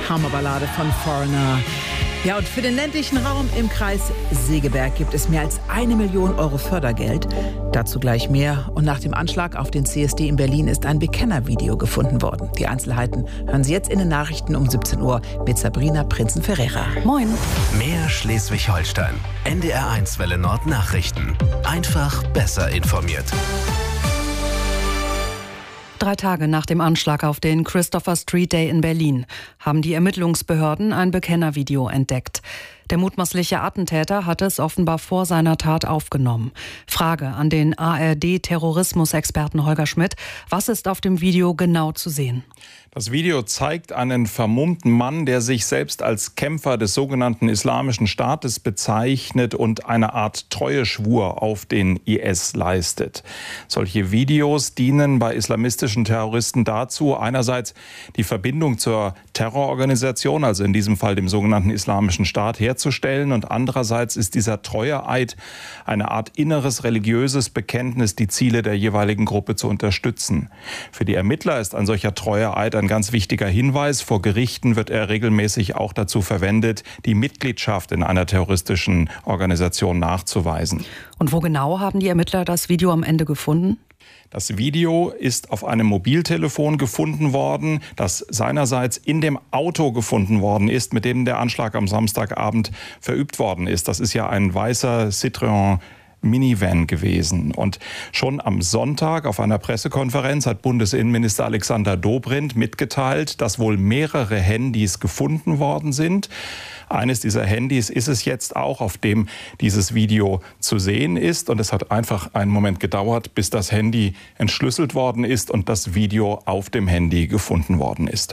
Hammerballade von Foreigner. Ja, und für den ländlichen Raum im Kreis Segeberg gibt es mehr als 1 Million Euro Fördergeld. Dazu gleich mehr. Und nach dem Anschlag auf den CSD in Berlin ist ein Bekennervideo gefunden worden. Die Einzelheiten hören Sie jetzt in den Nachrichten um 17 Uhr mit Sabrina Prinzen-Ferreira. Moin. Mehr Schleswig-Holstein. NDR1 Welle Nord Nachrichten. Einfach besser informiert. 3 Tage nach dem Anschlag auf den Christopher Street Day in Berlin haben die Ermittlungsbehörden ein Bekennervideo entdeckt. Der mutmaßliche Attentäter hatte es offenbar vor seiner Tat aufgenommen. Frage an den ARD-Terrorismusexperten Holger Schmidt. Was ist auf dem Video genau zu sehen? Das Video zeigt einen vermummten Mann, der sich selbst als Kämpfer des sogenannten Islamischen Staates bezeichnet und eine Art Treueschwur auf den IS leistet. Solche Videos dienen bei islamistischen Terroristen dazu, einerseits die Verbindung zur Terrororganisation, also in diesem Fall dem sogenannten Islamischen Staat, herzustellen, und andererseits ist dieser Treueeid eine Art inneres religiöses Bekenntnis, die Ziele der jeweiligen Gruppe zu unterstützen. Für die Ermittler ist ein solcher Treueeid ein ganz wichtiger Hinweis. Vor Gerichten wird er regelmäßig auch dazu verwendet, die Mitgliedschaft in einer terroristischen Organisation nachzuweisen. Und wo genau haben die Ermittler das Video am Ende gefunden? Das Video ist auf einem Mobiltelefon gefunden worden, das seinerseits in dem Auto gefunden worden ist, mit dem der Anschlag am Samstagabend verübt worden ist. Das ist ja ein weißer Citroën Minivan gewesen. Und schon am Sonntag auf einer Pressekonferenz hat Bundesinnenminister Alexander Dobrindt mitgeteilt, dass wohl mehrere Handys gefunden worden sind. Eines dieser Handys ist es jetzt auch, auf dem dieses Video zu sehen ist. Und es hat einfach einen Moment gedauert, bis das Handy entschlüsselt worden ist und das Video auf dem Handy gefunden worden ist.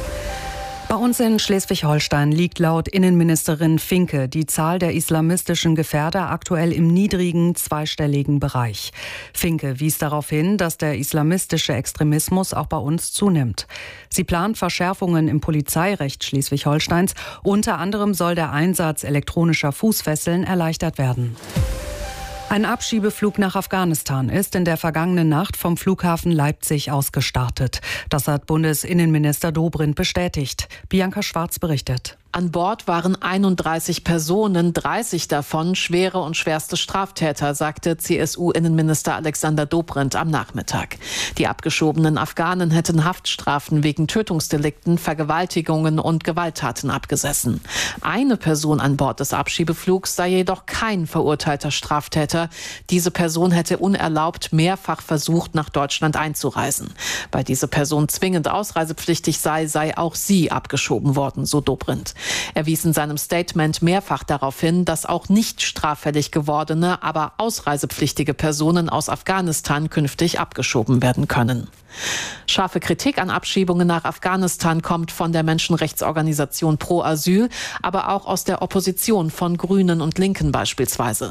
Bei uns in Schleswig-Holstein liegt laut Innenministerin Finke die Zahl der islamistischen Gefährder aktuell im niedrigen zweistelligen Bereich. Finke wies darauf hin, dass der islamistische Extremismus auch bei uns zunimmt. Sie plant Verschärfungen im Polizeirecht Schleswig-Holsteins. Unter anderem soll der Einsatz elektronischer Fußfesseln erleichtert werden. Ein Abschiebeflug nach Afghanistan ist in der vergangenen Nacht vom Flughafen Leipzig aus gestartet. Das hat Bundesinnenminister Dobrindt bestätigt. Bianca Schwarz berichtet. An Bord waren 31 Personen, 30 davon schwere und schwerste Straftäter, sagte CSU-Innenminister Alexander Dobrindt am Nachmittag. Die abgeschobenen Afghanen hätten Haftstrafen wegen Tötungsdelikten, Vergewaltigungen und Gewalttaten abgesessen. Eine Person an Bord des Abschiebeflugs sei jedoch kein verurteilter Straftäter. Diese Person hätte unerlaubt mehrfach versucht, nach Deutschland einzureisen. Weil diese Person zwingend ausreisepflichtig sei auch sie abgeschoben worden, so Dobrindt. Er wies in seinem Statement mehrfach darauf hin, dass auch nicht straffällig gewordene, aber ausreisepflichtige Personen aus Afghanistan künftig abgeschoben werden können. Scharfe Kritik an Abschiebungen nach Afghanistan kommt von der Menschenrechtsorganisation Pro Asyl, aber auch aus der Opposition von Grünen und Linken beispielsweise.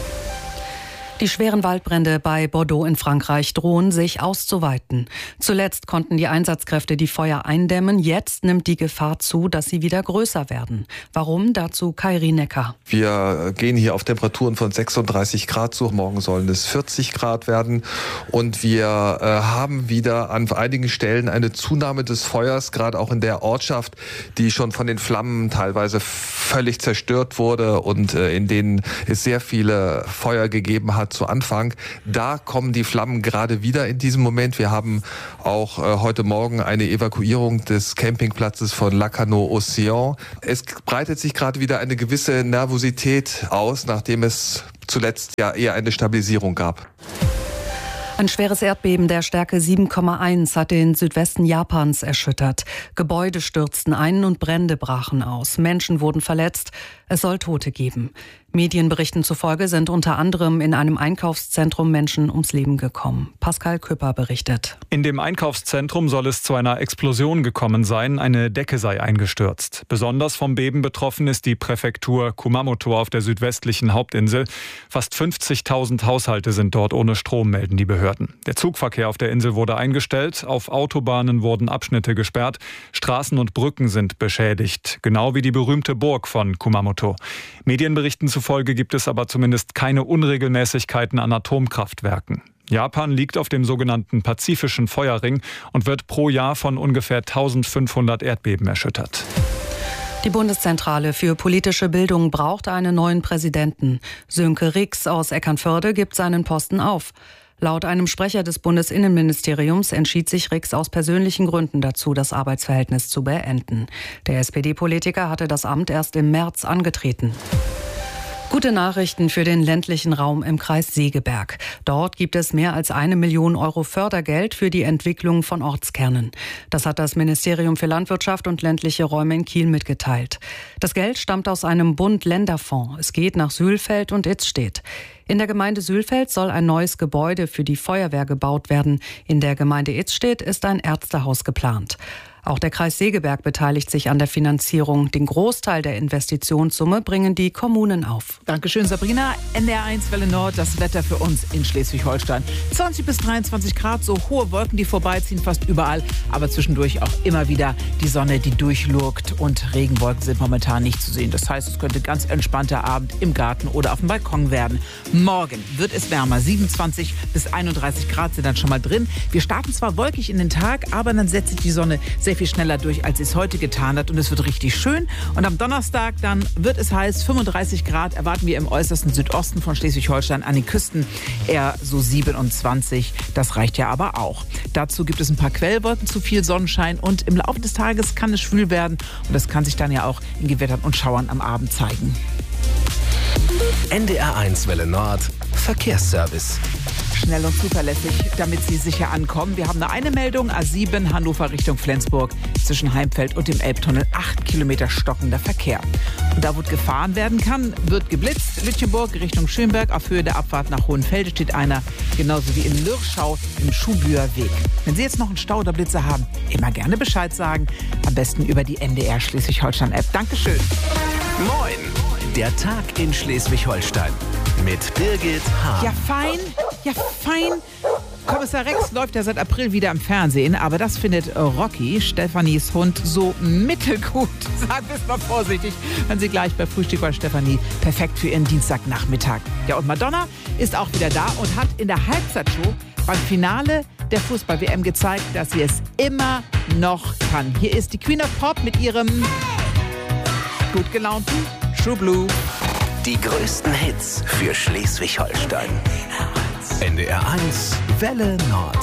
Die schweren Waldbrände bei Bordeaux in Frankreich drohen sich auszuweiten. Zuletzt konnten die Einsatzkräfte die Feuer eindämmen. Jetzt nimmt die Gefahr zu, dass sie wieder größer werden. Warum? Dazu Kairi Necker. Wir gehen hier auf Temperaturen von 36 Grad zu. Morgen sollen es 40 Grad werden. Und wir haben wieder an einigen Stellen eine Zunahme des Feuers, gerade auch in der Ortschaft, die schon von den Flammen teilweise völlig zerstört wurde und in denen es sehr viele Feuer gegeben hat zu Anfang. Da kommen die Flammen gerade wieder in diesem Moment. Wir haben auch heute Morgen eine Evakuierung des Campingplatzes von Lacanau-Océan. Es breitet sich gerade wieder eine gewisse Nervosität aus, nachdem es zuletzt ja eher eine Stabilisierung gab. Ein schweres Erdbeben der Stärke 7,1 hat den Südwesten Japans erschüttert. Gebäude stürzten ein und Brände brachen aus. Menschen wurden verletzt. Es soll Tote geben. Medienberichten zufolge sind unter anderem in einem Einkaufszentrum Menschen ums Leben gekommen. Pascal Küpper berichtet. In dem Einkaufszentrum soll es zu einer Explosion gekommen sein. Eine Decke sei eingestürzt. Besonders vom Beben betroffen ist die Präfektur Kumamoto auf der südwestlichen Hauptinsel. Fast 50.000 Haushalte sind dort ohne Strom, melden die Behörden. Der Zugverkehr auf der Insel wurde eingestellt. Auf Autobahnen wurden Abschnitte gesperrt. Straßen und Brücken sind beschädigt. Genau wie die berühmte Burg von Kumamoto. Medienberichten zufolge gibt es aber zumindest keine Unregelmäßigkeiten an Atomkraftwerken. Japan liegt auf dem sogenannten Pazifischen Feuerring und wird pro Jahr von ungefähr 1500 Erdbeben erschüttert. Die Bundeszentrale für politische Bildung braucht einen neuen Präsidenten. Sönke Rix aus Eckernförde gibt seinen Posten auf. Laut einem Sprecher des Bundesinnenministeriums entschied sich Rix aus persönlichen Gründen dazu, das Arbeitsverhältnis zu beenden. Der SPD-Politiker hatte das Amt erst im März angetreten. Gute Nachrichten für den ländlichen Raum im Kreis Segeberg. Dort gibt es mehr als 1 Million Euro Fördergeld für die Entwicklung von Ortskernen. Das hat das Ministerium für Landwirtschaft und ländliche Räume in Kiel mitgeteilt. Das Geld stammt aus einem Bund-Länder-Fonds. Es geht nach Sülfeld und Itzstedt. In der Gemeinde Sülfeld soll ein neues Gebäude für die Feuerwehr gebaut werden. In der Gemeinde Itzstedt ist ein Ärztehaus geplant. Auch der Kreis Segeberg beteiligt sich an der Finanzierung. Den Großteil der Investitionssumme bringen die Kommunen auf. Dankeschön, Sabrina. NDR1 Welle Nord, das Wetter für uns in Schleswig-Holstein. 20 bis 23 Grad, so hohe Wolken, die vorbeiziehen, fast überall. Aber zwischendurch auch immer wieder die Sonne, die durchlurkt. Und Regenwolken sind momentan nicht zu sehen. Das heißt, es könnte ganz entspannter Abend im Garten oder auf dem Balkon werden. Morgen wird es wärmer. 27 bis 31 Grad sind dann schon mal drin. Wir starten zwar wolkig in den Tag, aber dann setzt sich die Sonne sehr viel schneller durch, als sie es heute getan hat. Und es wird richtig schön. Und am Donnerstag dann wird es heiß. 35 Grad erwarten wir im äußersten Südosten von Schleswig-Holstein, an den Küsten eher so 27. Das reicht ja aber auch. Dazu gibt es ein paar Quellwolken, zu viel Sonnenschein. Und im Laufe des Tages kann es schwül werden. Und das kann sich dann ja auch in Gewittern und Schauern am Abend zeigen. NDR1 Welle Nord Verkehrsservice. Schnell und zuverlässig, damit Sie sicher ankommen. Wir haben eine Meldung, A7 Hannover Richtung Flensburg, zwischen Heimfeld und dem Elbtunnel 8 Kilometer stockender Verkehr. Und da, wo gefahren werden kann, wird geblitzt. Lütjenburg Richtung Schönberg, auf Höhe der Abfahrt nach Hohenfelde steht einer, genauso wie in Lürschau im Schubüer Weg. Wenn Sie jetzt noch einen Stau oder Blitzer haben, immer gerne Bescheid sagen, am besten über die NDR Schleswig-Holstein-App. Dankeschön. Moin, der Tag in Schleswig-Holstein mit Birgit H. Ja, fein. Ja, fein. Kommissar Rex läuft ja seit April wieder im Fernsehen, aber das findet Rocky, Stephanies Hund, so mittelgut. Sagen wir es mal vorsichtig. Hören Sie gleich bei Frühstück bei Stefanie. Perfekt für Ihren Dienstagnachmittag. Ja, und Madonna ist auch wieder da und hat in der Halbzeitshow beim Finale der Fußball-WM gezeigt, dass sie es immer noch kann. Hier ist die Queen of Pop mit ihrem gut gelaunten True Blue. Die größten Hits für Schleswig-Holstein. NDR1 Welle Nord.